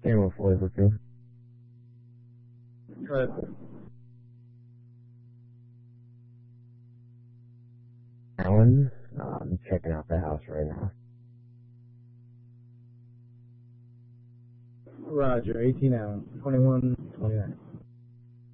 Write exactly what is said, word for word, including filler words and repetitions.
Camera flavor too. Cut. Alan, uh, I'm checking out the house right now. Roger, eighteen Allen, twenty-one twenty-nine.